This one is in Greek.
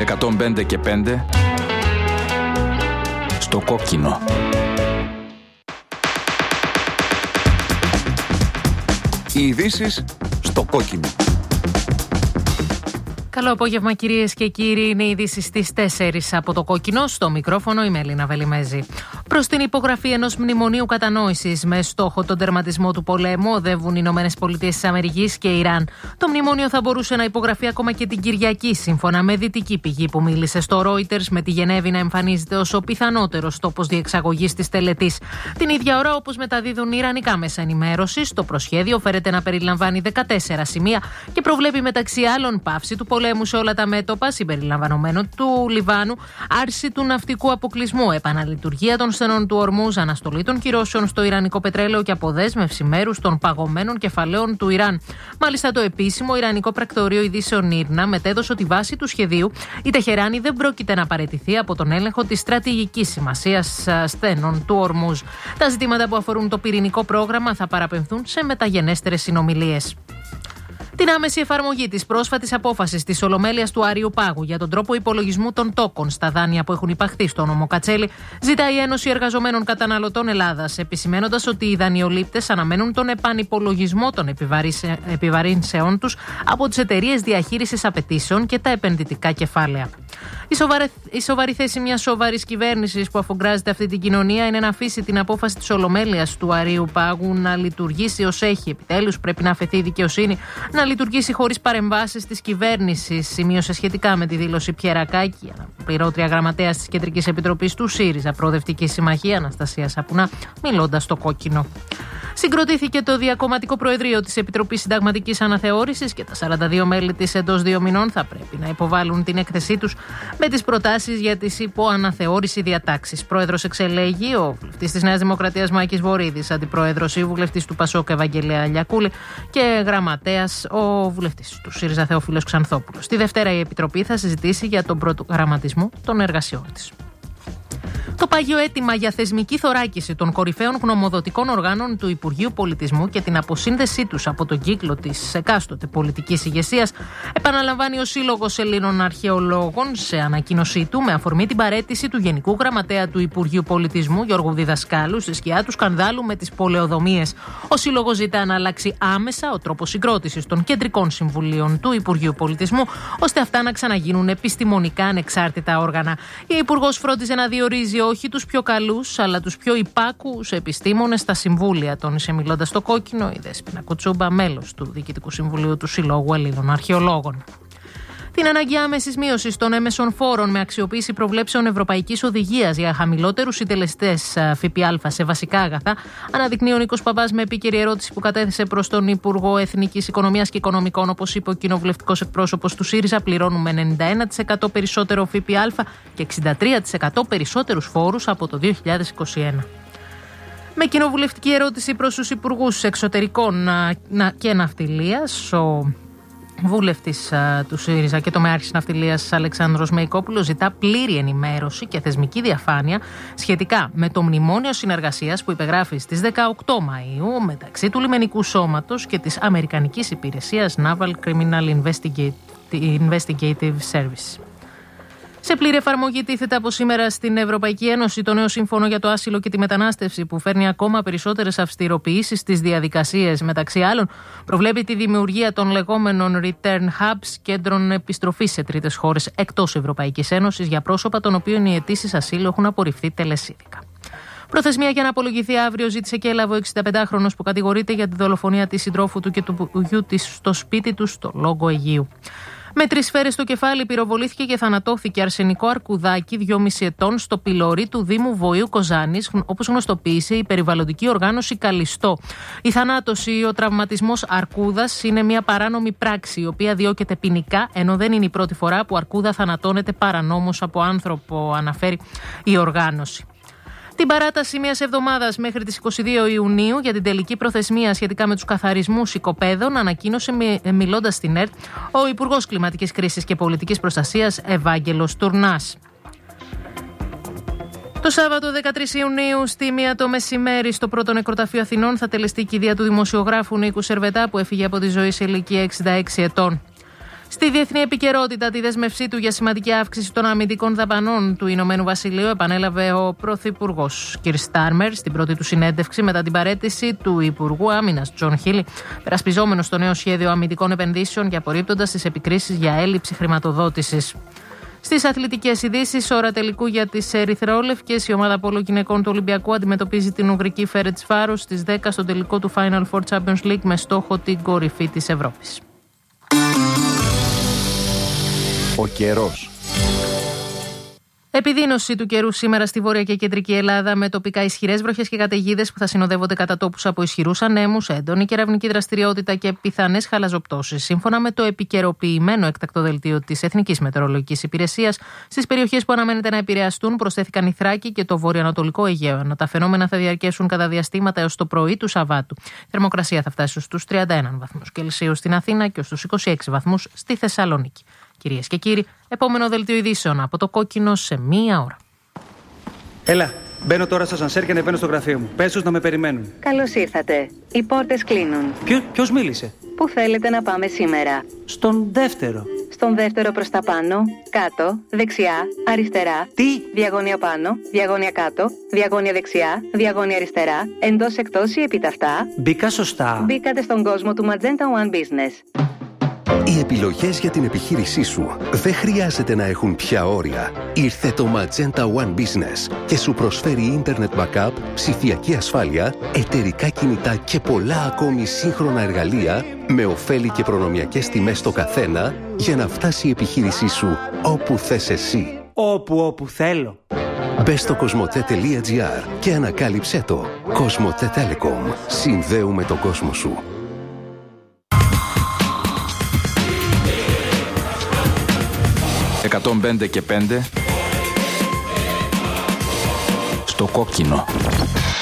105 και 5 στο κόκκινο. Οι ειδήσεις στο κόκκινο. Καλό απόγευμα, κυρίες και κύριοι. Είναι οι ειδήσεις στις 4 από το κόκκινο. Στο μικρόφωνο η Μελίνα Βελιμέζη. Προς την υπογραφή ενός μνημονίου κατανόησης με στόχο τον τερματισμό του πολέμου οδεύουν οι ΗΠΑ και Ιράν. Το μνημόνιο θα μπορούσε να υπογραφεί ακόμα και την Κυριακή, σύμφωνα με δυτική πηγή που μίλησε στο Reuters, με τη Γενέβη να εμφανίζεται ως ο πιθανότερος τόπος διεξαγωγής της τελετής. Την ίδια ώρα, όπως μεταδίδουν οι ιρανικά μέσα ενημέρωσης, το προσχέδιο φέρεται να περιλαμβάνει 14 σημεία και προβλέπει μεταξύ άλλων πάυση του πολέμου σε όλα τα μέτωπα, συμπεριλαμβανομένου του Λιβάνου, άρση του ναυτικού αποκλεισμού, επαναλειτουργία των στενών του Ορμούζ, αναστολή των κυρώσεων στο ιρανικό πετρέλαιο και αποδέσμευση μέρους των παγωμένων κεφαλαίων του Ιράν. Μάλιστα, το επίσημο ιρανικό πρακτορείο ειδήσεων Ήρνα μετέδωσε ότι βάσει του σχεδίου η Τεχεράνη δεν πρόκειται να παραιτηθεί από τον έλεγχο της στρατηγικής σημασίας στενών του Ορμούζ. Τα ζητήματα που αφορούν το πυρηνικό πρόγραμμα θα παραπεμφθούν σε μεταγενέστερες συνομιλίες. Την άμεση εφαρμογή της πρόσφατης απόφασης της Ολομέλειας του Αριού Πάγου για τον τρόπο υπολογισμού των τόκων στα δάνεια που έχουν υπαχθεί στο νόμο Κατσέλη, ζητάει η Ένωση Εργαζομένων Καταναλωτών Ελλάδας, επισημαίνοντας ότι οι δανειολήπτες αναμένουν τον επανυπολογισμό των επιβαρύνσεών τους από τις εταιρείες διαχείρισης απαιτήσεων και τα επενδυτικά κεφάλαια. Η σοβαρή θέση μιας σοβαρής κυβέρνησης που αφογκράζεται αυτή την κοινωνία είναι να αφήσει την απόφαση της Ολομέλειας του Αρείου Πάγου να λειτουργήσει ως έχει. Επιτέλους, πρέπει να αφαιθεί η δικαιοσύνη να λειτουργήσει χωρίς παρεμβάσεις της κυβέρνησης, σημείωσε σχετικά με τη δήλωση Πιερακάκη, αναπληρώτρια γραμματέας της Κεντρικής Επιτροπής του ΣΥΡΙΖΑ Προοδευτική Συμμαχία, Αναστασία Σαπουνά, μιλώντας στο κόκκινο. Συγκροτήθηκε το Διακομματικό Προεδρείο της Επιτροπής Συνταγματικής Αναθεώρησης και τα 42 μέλη της εντός 2 μηνών θα πρέπει να υποβάλουν την έκθεσή τους με τις προτάσεις για τις υποαναθεώρηση διατάξεις. Πρόεδρος εξελέγει ο βουλευτής της Νέας Δημοκρατίας Μάκης Βορίδης, αντιπρόεδρος η βουλευτής του ΠΑΣΟΚ Ευαγγελία Λιακούλη και γραμματέας ο βουλευτής του ΣΥΡΙΖΑ Θεόφιλος Ξανθόπουλος. Τη Δευτέρα η Επιτροπή θα συζητήσει για τον προγραμματισμό των εργασιών της. Το πάγιο αίτημα για θεσμική θωράκιση των κορυφαίων γνωμοδοτικών οργάνων του Υπουργείου Πολιτισμού και την αποσύνδεσή τους από τον κύκλο της εκάστοτε πολιτικής ηγεσίας επαναλαμβάνει ο Σύλλογος Ελλήνων Αρχαιολόγων σε ανακοίνωσή του με αφορμή την παραίτηση του Γενικού Γραμματέα του Υπουργείου Πολιτισμού Γιώργου Διδασκάλου στη σκιά του σκανδάλου με τις πολεοδομίες. Ο Σύλλογος ζητά να αλλάξει άμεσα ο τρόπος συγκρότησης των κεντρικών συμβουλίων του Υπουργείου Πολιτισμού, ώστε αυτά να ξαναγίνουν επιστημονικά ανεξάρτητα όργανα. Η Υπουργός φρόντιζε να διορίζει όχι τους πιο καλούς, αλλά τους πιο υπάκουους επιστήμονες στα συμβούλια. Τόνισε μιλώντας στο κόκκινο η Δέσποινα Κουτσούμπα, μέλος του Διοικητικού Συμβουλίου του Συλλόγου Ελλήνων Αρχαιολόγων. Την ανάγκη άμεσης μείωσης των έμεσων φόρων με αξιοποίηση προβλέψεων Ευρωπαϊκής Οδηγίας για χαμηλότερους συντελεστές ΦΠΑ σε βασικά αγαθά, αναδεικνύει ο Νίκος Παπάς με επίκαιρη ερώτηση που κατέθεσε προς τον Υπουργό Εθνικής Οικονομίας και Οικονομικών. Όπως είπε ο κοινοβουλευτικός εκπρόσωπος του ΣΥΡΙΖΑ, πληρώνουμε 91% περισσότερο ΦΠΑ και 63% περισσότερους φόρους από το 2021. Με κοινοβουλευτική ερώτηση προς τους Υπουργούς Εξωτερικών και Ναυτιλίας, ο βούλευτης του ΣΥΡΙΖΑ και τομεάρχης ναυτιλίας Αλεξάνδρος Μεϊκόπουλος ζητά πλήρη ενημέρωση και θεσμική διαφάνεια σχετικά με το μνημόνιο συνεργασίας που υπεγράφει στις 18 Μαΐου μεταξύ του Λιμενικού Σώματος και της Αμερικανικής Υπηρεσίας Naval Criminal Investigative Service. Σε πλήρη εφαρμογή τίθεται από σήμερα στην Ευρωπαϊκή Ένωση το νέο σύμφωνο για το άσυλο και τη μετανάστευση, που φέρνει ακόμα περισσότερες αυστηροποιήσεις στις διαδικασίες. Μεταξύ άλλων, προβλέπει τη δημιουργία των λεγόμενων return hubs, κέντρων επιστροφής σε τρίτες χώρες εκτός Ευρωπαϊκής Ένωσης, για πρόσωπα των οποίων οι αιτήσεις ασύλου έχουν απορριφθεί τελεσίδικα. Προθεσμία για να απολογηθεί αύριο ζήτησε και έλαβε ο 65χρονος που κατηγορείται για τη δολοφονία της συντρόφου του και του γιου της στο σπίτι του στο Λόγο Αιγείου. Με 3 σφαίρες στο κεφάλι πυροβολήθηκε και θανατώθηκε αρσενικό αρκουδάκι 2,5 ετών στο πυλόρι του Δήμου Βοήου Κοζάνης, όπως γνωστοποίησε η περιβαλλοντική οργάνωση Καλιστό. Η θανάτωση ή ο τραυματισμός αρκούδας είναι μια παράνομη πράξη, η οποία διώκεται ποινικά, ενώ δεν είναι η πρώτη φορά που αρκούδα θανατώνεται παρανόμως από άνθρωπο, αναφέρει η οργάνωση. Την παράταση μιας εβδομάδας μέχρι τις 22 Ιουνίου για την τελική προθεσμία σχετικά με τους καθαρισμούς οικοπαίδων ανακοίνωσε μιλώντας στην ΕΡΤ ο Υπουργός Κλιματικής Κρίσης και Πολιτικής Προστασίας Ευάγγελος Τουρνάς. Το Σάββατο 13 Ιουνίου στη 1 το μεσημέρι στο Πρώτο Νεκροταφείο Αθηνών θα τελεστεί η κηδεία του δημοσιογράφου Νίκου Σερβετά, που έφυγε από τη ζωή σε ηλικία 66 ετών. Στη διεθνή επικαιρότητα, τη δέσμευσή του για σημαντική αύξηση των αμυντικών δαπανών του Ηνωμένου Βασιλείου επανέλαβε ο Πρωθυπουργός Κιρ Στάρμερ στην πρώτη του συνέντευξη μετά την παραίτηση του Υπουργού Άμυνας Τζον Χίλι, περασπιζόμενος το νέο σχέδιο αμυντικών επενδύσεων και απορρίπτοντας τις επικρίσεις για έλλειψη χρηματοδότησης. Στις αθλητικές ειδήσεις, ώρα τελικού για τις ερυθρόλευκες, η ομάδα πόλο γυναικών του Ολυμπιακού αντιμετωπίζει την Ουγγρική Φέρετσβάρος στις 10 στο τελικό του Final Four Champions League με στόχο την κορυφή της Ευρώπης. Ο καιρός. Επιδείνωση του καιρού σήμερα στη Βόρεια και Κεντρική Ελλάδα, με τοπικά ισχυρές βροχές και καταιγίδες που θα συνοδεύονται κατά τόπους από ισχυρούς ανέμους, έντονη κεραυνική δραστηριότητα και πιθανές χαλαζοπτώσεις. Σύμφωνα με το επικαιροποιημένο έκτακτο δελτίο της Εθνικής Μετεωρολογικής Υπηρεσίας, στις περιοχές που αναμένεται να επηρεαστούν προσθέθηκαν η Θράκη και το βορειοανατολικό Αιγαίο, ενώ τα φαινόμενα θα διαρκέσουν κατά διαστήματα έως το πρωί του Σαββάτου. Η θερμοκρασία θα φτάσει στους 31 βαθμούς Κελσίου στην Αθήνα και στους 26 βαθμούς στη Θεσσαλονίκη. Κυρίες και κύριοι, επόμενο δελτίο ειδήσεων από το Κόκκινο σε μία ώρα. Έλα, μπαίνω τώρα στο ασανσέρ και ανεβαίνω στο γραφείο μου. Πες τους να με περιμένουν. Καλώς ήρθατε. Οι πόρτες κλείνουν. Ποιος μίλησε? Πού θέλετε να πάμε σήμερα? Στον δεύτερο. Στον δεύτερο προς τα πάνω, κάτω, δεξιά, αριστερά. Τι? Διαγώνια πάνω, διαγώνια κάτω, διαγώνια δεξιά, διαγώνια αριστερά, εντός εκτός ή επιταυτά. Μπήκα σωστά. Μπήκατε στον κόσμο του Magenta One Business. Οι επιλογές για την επιχείρησή σου δεν χρειάζεται να έχουν πια όρια. Ήρθε το Magenta One Business και σου προσφέρει Internet Backup, ψηφιακή ασφάλεια, εταιρικά κινητά και πολλά ακόμη σύγχρονα εργαλεία με ωφέλη και προνομιακές τιμές στο καθένα για να φτάσει η επιχείρησή σου όπου θες εσύ. Όπου θέλω. Μπες στο cosmote.gr και ανακάλυψέ το. Cosmote Telecom. Συνδέουμε τον κόσμο σου. «105 και 5» στο Κόκκινο.